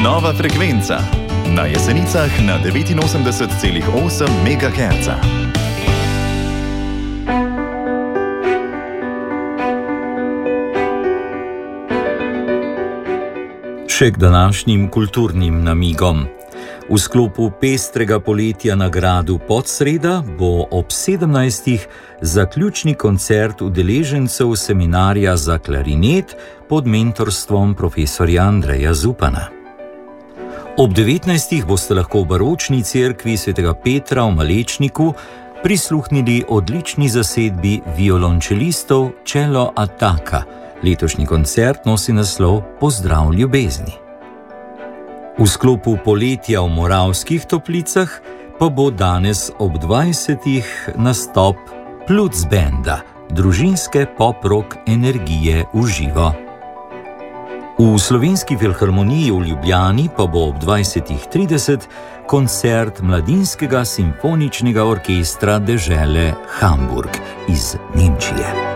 Nova frekvenca na Jesenicah na 89,8 MHz. Še k današnjim kulturnim namigom. V sklopu pestrega poletja na gradu Podsreda bo ob 17. zaključni koncert udeležencev seminarja za klarinet pod mentorstvom profesorja Andreja Zupana. Ob 19. boste lahko v baročni cerkvi svetega Petra v Malečniku prisluhnili odlični zasedbi violončelistov Cello Attacca. Letošnji koncert nosi naslov Pozdrav ljubezni. V sklopu poletja v Moravskih Toplicah pa bo danes ob 20. nastop Pluc benda, družinske pop-rock energije v živo. V Slovenski filharmoniji v Ljubljani pa bo ob 20:30 koncert Mladinskega simfoničnega orkestra dežele Hamburg iz Nemčije.